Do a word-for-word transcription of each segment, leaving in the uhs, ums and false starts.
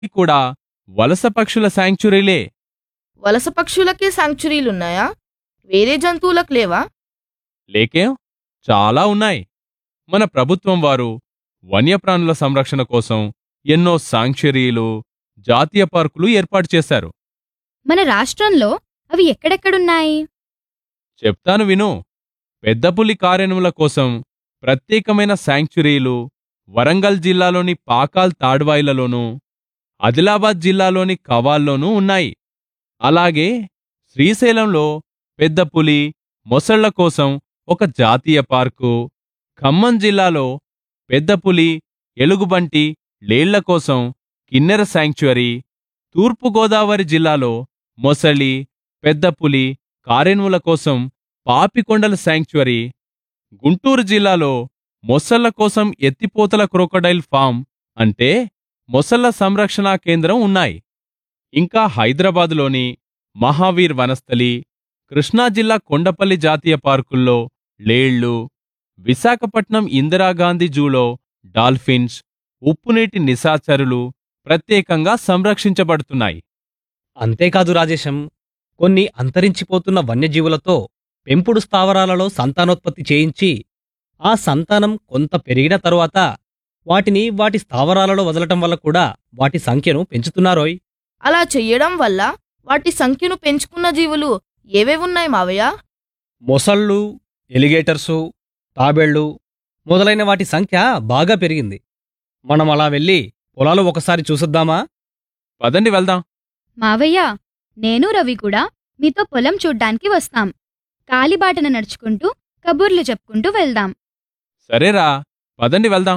కూడా వలస పక్షుల శాంక్చురీలే. వలస పక్షులకే శాంక్చురీలున్నాయా? వేరే జంతువులకు లేవా? లేకేం, చాలా ఉన్నాయి. మన ప్రభుత్వం వారు వన్యప్రాణుల సంరక్షణ కోసం ఎన్నో శాంక్చురీలు, జాతీయ పార్కులు ఏర్పాటు చేశారు. మన రాష్ట్రంలో అవి ఎక్కడెక్కడున్నాయి? చెప్తాను విను. పెద్దపులి కారెనుముల కోసం ప్రత్యేకమైన శాంక్చురీలు వరంగల్ జిల్లాలోని పాకాల్ తాడ్వాయిలలోనూ, ఆదిలాబాద్ జిల్లాలోని కవాల్లోనూ ఉన్నాయి. అలాగే శ్రీశైలంలో పెద్దపులి, మొసళ్ల కోసం ఒక జాతీయ పార్కు, ఖమ్మం జిల్లాలో పెద్దపులి, ఎలుగుబంటి, లేళ్ల కోసం కిన్నెర శాంక్చురీ, తూర్పుగోదావరి జిల్లాలో మొసలి, పెద్దపులి, కారెనుముల కోసం పాపికొండల శాంక్చురీ, గుంటూరు జిల్లాలో మొసళ్ల కోసం ఎత్తిపోతల క్రోకడైల్ ఫామ్ అంటే మొసళ్ల సంరక్షణా కేంద్రం ఉన్నాయి. ఇంకా హైదరాబాదులోని మహావీర్ వనస్థలి, కృష్ణా జిల్లా కొండపల్లి జాతీయ పార్కుల్లో లేళ్లు, విశాఖపట్నం ఇందిరాగాంధీ జూలో డాల్ఫిన్స్, ఉప్పునీటి నిశాచరులు ప్రత్యేకంగా సంరక్షించబడుతున్నాయి. అంతేకాదు రాజేశం, కొన్ని అంతరించిపోతున్న వన్యజీవులతో పెంపుడు స్థావరాలలో సంతానోత్పత్తి చేయించి ఆ సంతానం కొంత పెరిగిన తరువాత వాటిని వాటి స్థావరాలలో వదలటం వల్ల కూడా వాటి సంఖ్యను పెంచుతున్నారోయ్. అలా చెయ్యడం వల్ల వాటి సంఖ్యను పెంచుకున్న జీవులు ఏవేవున్నాయి మావయ్య? మొసళ్ళు, ఎలిగేటర్సు, తాబేళ్లు మొదలైన వాటి సంఖ్య బాగా పెరిగింది. మనం అలా వెళ్ళి పొలాలు ఒకసారి చూసొద్దామా? పదండి వెళ్దాం. మావయ్య, నేను రవి కూడా మీతో పొలం చూడ్డానికి వస్తాం. కాలిబాటన నడుచుకుంటూ కబుర్లు చెప్పుకుంటూ వెళ్దాం. సరేరా, పదండి వెళ్దాం.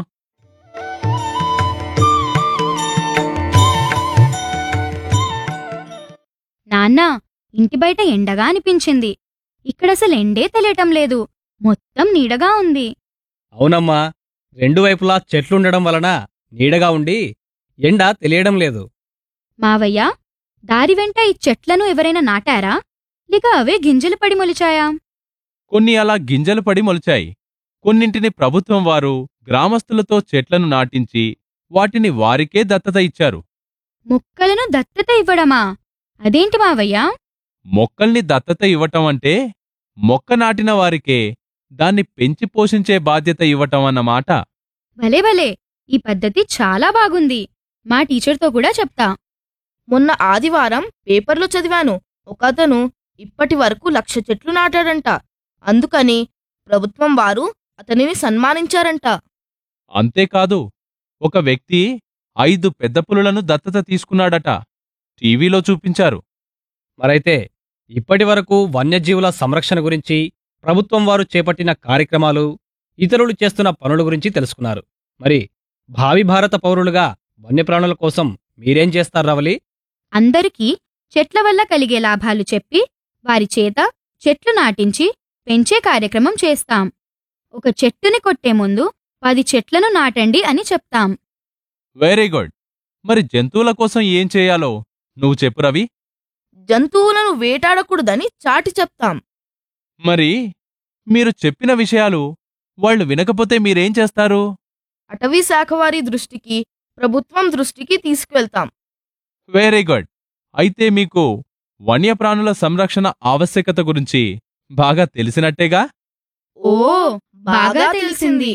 నాన్నా, ఇంటి బయట ఎండగా అనిపించింది. ఇక్కడసలు ఎండే తెలియటం లేదు, మొత్తం నీడగా ఉంది. అవునమ్మా, రెండు వైపులా చెట్లుండడం వలన నీడగా ఉండి ఎండ తెలియడం లేదు. మావయ్య, దారి వెంట ఈ చెట్లను ఎవరైనా నాటారా, లేక అవే గింజలు పడి మొలిచాయా? కొన్ని అలా గింజలు పడి మొలిచాయి. కొన్నింటిని ప్రభుత్వం వారు గ్రామస్తులతో చెట్లను నాటించి వాటిని వారికే దత్తత ఇచ్చారు. మొక్కలను దత్తత ఇవ్వడమా? అదేంటి మావయ్య? మొక్కల్ని దత్తత ఇవ్వటం అంటే మొక్క నాటిన వారికే దాన్ని పెంచి పోషించే బాధ్యత ఇవ్వటం అన్నమాట. భలే భలే, ఈ పద్ధతి చాలా బాగుంది. మా టీచర్తో కూడా చెప్తా. మొన్న ఆదివారం పేపర్లో చదివాను, ఒకతను ఇప్పటి వరకు లక్ష చెట్లు నాటాడంట. అందుకని ప్రభుత్వం వారు అతనిని సన్మానించారంట. అంతేకాదు, ఒక వ్యక్తి ఐదు పెద్ద పులులను దత్తత తీసుకున్నాడట. టీవీలో చూపించారు. మరైతే ఇప్పటి వరకు వన్యజీవుల సంరక్షణ గురించి ప్రభుత్వం వారు చేపట్టిన కార్యక్రమాలు, ఇతరులు చేస్తున్న పనుల గురించి తెలుసుకున్నారు. మరి భావి భారత పౌరులుగా వన్యప్రాణుల కోసం మీరేం చేస్తారు రవలి? అందరికీ చెట్ల వల్ల కలిగే లాభాలు చెప్పి వారి చేత చెట్లు నాటించి పెంచే కార్యక్రమం చేస్తాం. ఒక చెట్టుని కొట్టే ముందు పది చెట్లను నాటండి అని చెప్తాం. Very good. మరి జంతువుల కోసం ఏం చేయాలో నువ్వు చెప్పు రవి. జంతువులను వేటాడకూడదని చాటి చెప్తాం. మరి మీరు చెప్పిన విషయాలు వాళ్ళు వినకపోతే మీరేం చేస్తారు? అటవీ శాఖ వారి దృష్టికి, ప్రభుత్వం దృష్టికి తీసుకువెళ్తాం. Very good. అయితే మీకు వన్యప్రాణుల సంరక్షణ ఆవశ్యకత గురించి బాగా తెలిసినట్టేగా? ఓ, బాగా తెలిసింది.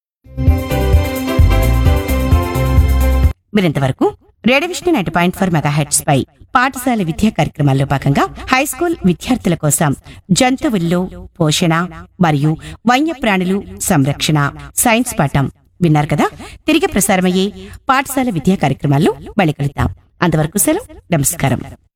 మీరింతవరకు radio vision ninety point four megahertz పై పాఠశాల విద్యా కార్యక్రమాల్లో భాగంగా హైస్కూల్ విద్యార్థుల కోసం జంతువుల్లో పోషణ మరియు వన్యప్రాణులు సంరక్షణ సైన్స్ పాఠం విన్నారు కదా. తిరిగి ప్రసారమయ్యే పాఠశాల విద్యా కార్యక్రమాల్లో మళ్ళీ కలుద్దాం. అంతవరకు సెలవు, నమస్కారం.